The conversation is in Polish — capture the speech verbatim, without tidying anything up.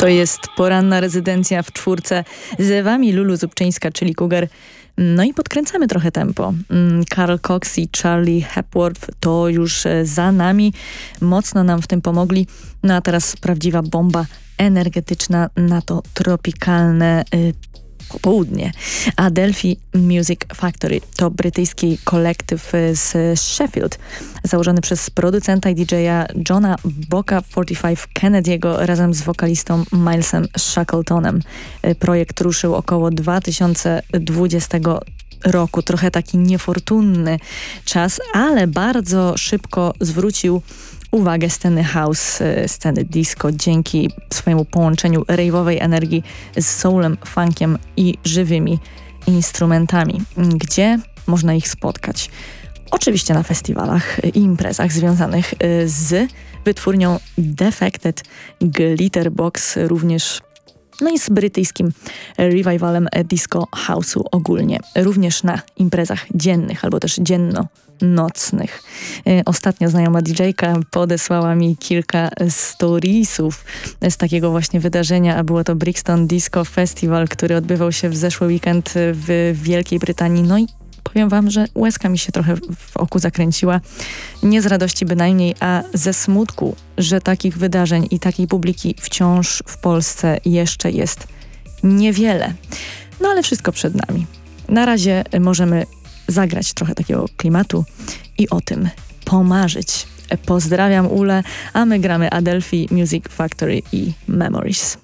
To jest poranna rezydencja w czwórce. Z wami Lulu Zubczyńska, czyli Cougar. No i podkręcamy trochę tempo. Carl Cox i Charlie Hepworth to już za nami. Mocno nam w tym pomogli. No a teraz prawdziwa bomba energetyczna na to tropikalne y, popołudnie. Adelphi Music Factory to brytyjski kolektyw z Sheffield, założony przez producenta i didżeja Johna Bocka czterdzieści pięć Kennedy'ego razem z wokalistą Milesem Shackletonem. Projekt ruszył około dwa tysiące dwudziestego roku. Trochę taki niefortunny czas, ale bardzo szybko zwrócił uwagę sceny house, sceny disco dzięki swojemu połączeniu rave'owej energii z soulem, funkiem i żywymi instrumentami. Gdzie można ich spotkać? Oczywiście na festiwalach i imprezach związanych z wytwórnią Defected Glitterbox, również no i z brytyjskim revivalem disco house'u ogólnie. Również na imprezach dziennych albo też dzienno-nocnych. Ostatnio znajoma didżejka podesłała mi kilka storiesów z takiego właśnie wydarzenia, a było to Brixton Disco Festival, który odbywał się w zeszły weekend w Wielkiej Brytanii. No i powiem wam, że łezka mi się trochę w oku zakręciła. Nie z radości bynajmniej, a ze smutku, że takich wydarzeń i takiej publiki wciąż w Polsce jeszcze jest niewiele. No ale wszystko przed nami. Na razie możemy zagrać trochę takiego klimatu i o tym pomarzyć. Pozdrawiam Ulę, a my gramy Adelphi Music Factory i Memories.